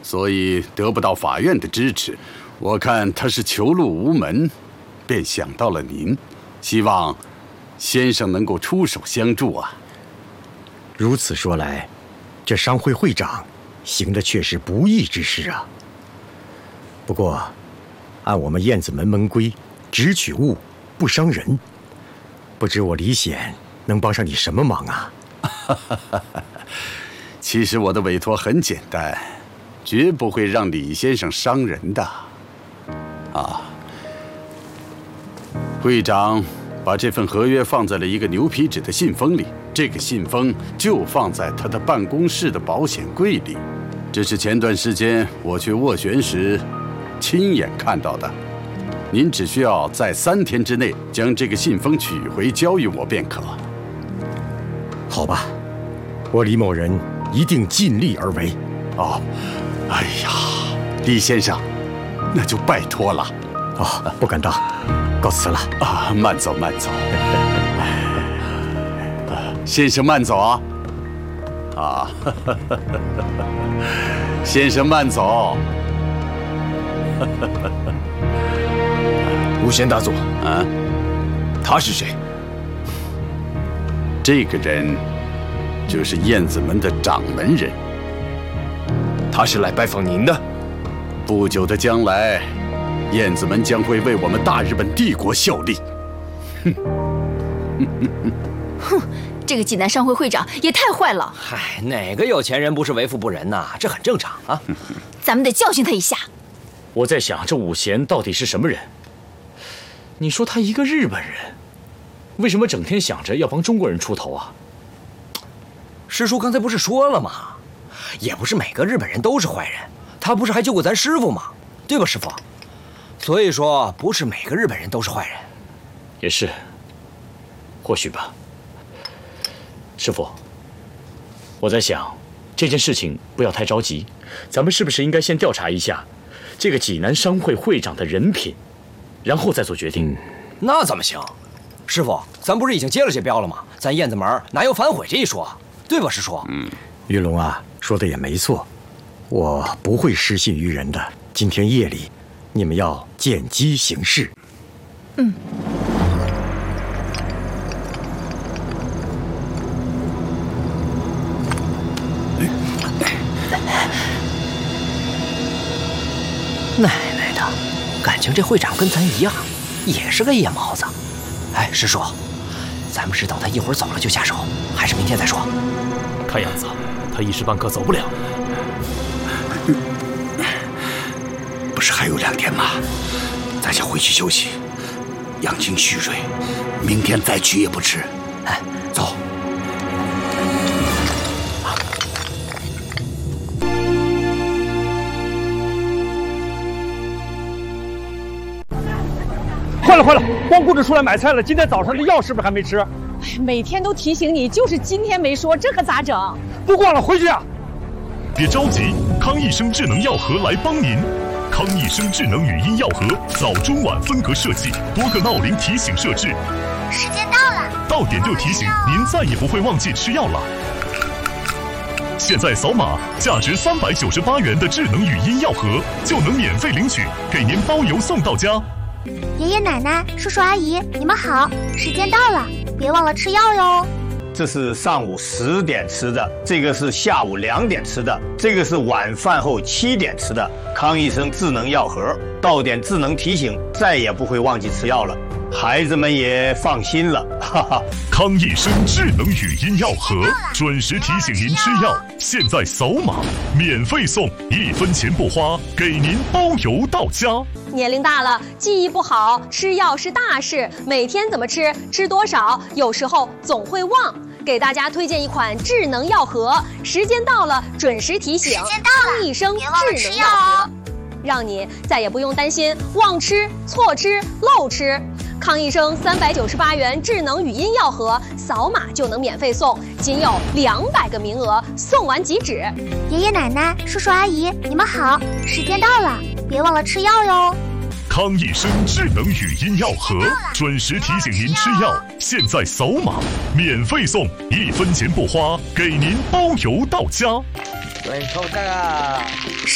所以得不到法院的支持。我看他是求路无门，便想到了您，希望先生能够出手相助啊。 如此说来，这商会会长行的却是不义之事啊。不过，按我们燕子门门规，只取物不伤人。不知我李显能帮上你什么忙啊？ 其实我的委托很简单，绝不会让李先生伤人的。啊，会长把这份合约放在了一个牛皮纸的信封里，这个信封就放在他的办公室的保险柜里。这是前段时间我去斡旋时亲眼看到的。您只需要在3天之内将这个信封取回交予我便可。 好吧，我李某人一定尽力而为。 哦，哎呀，李先生，那就拜托了。 哦，不敢当，告辞了。 啊，慢走慢走。先生慢走啊！啊，先生慢走。 吴贤大佐， 啊， 他是谁？ 这个人就是燕子门的掌门人。 他是来拜访您的。 不久的将来，燕子门将会为我们大日本帝国效力。 哼，这个济南商会会长也太坏了。 嗨，哪个有钱人不是为富不仁呐？这很正常啊。 咱们得教训他一下。 我在想，这武贤到底是什么人？你说他一个日本人，为什么整天想着要帮中国人出头啊？ 师叔刚才不是说了吗？也不是每个日本人都是坏人，他不是还救过咱师傅吗？对吧，师傅？所以说，不是每个日本人都是坏人。 也是，或许吧。师傅，我在想，这件事情不要太着急，咱们是不是应该先调查一下这个济南商会会长的人品，然后再做决定？ 那怎么行？师傅，咱不是已经接了这镖了吗？咱燕子门哪有反悔这一说？对吧，师叔？ 玉龙啊，说的也没错，我不会失信于人的。今天夜里，你们要见机行事。 奶奶的，感情这会长跟咱一样，也是个夜猫子。哎，师叔，咱们是等他一会儿走了就下手，还是明天再说？ 看样子他一时半刻走不了。 不是还有2天吗？咱先回去休息，养精蓄锐，明天再去也不迟。 哎， 走。 坏了！光顾着出来买菜了，今天早上的药是不是还没吃？ 每天都提醒你，就是今天没说，这可咋整？ 不逛了，回去啊！ 别着急，康益生智能药盒来帮您。康益生智能语音药盒，早中晚分隔设计，多个闹铃提醒设置。 时间到了， 到点就提醒，您再也不会忘记吃药了。现在扫码，价值398元的智能语音药盒就能免费领取，给您包邮送到家。 爷爷奶奶、叔叔阿姨，你们好，时间到了，别忘了吃药哟。 这是上午10点吃的，这个是下午2点吃的，这个是晚饭后7点吃的。康益生智能药盒，到点智能提醒，再也不会忘记吃药了，孩子们也放心了，哈哈。 康益生智能语音药盒，准时提醒您吃药，现在扫码免费送，1分钱不花，给您包邮到家。 年龄大了，记忆不好，吃药是大事，每天怎么吃，吃多少，有时候总会忘。给大家推荐一款智能药盒，时间到了准时提醒，康益生智能药盒，让你再也不用担心忘吃、错吃、漏吃。康益生398元智能语音药盒，扫码就能免费送，仅有200个名额，送完即止。 爷爷奶奶、叔叔阿姨，你们好，时间到了，别忘了吃药哟。 康益生智能语音药盒，准时提醒您吃药，现在扫码免费送，1分钱不花，给您包邮到家。 对，抽这个。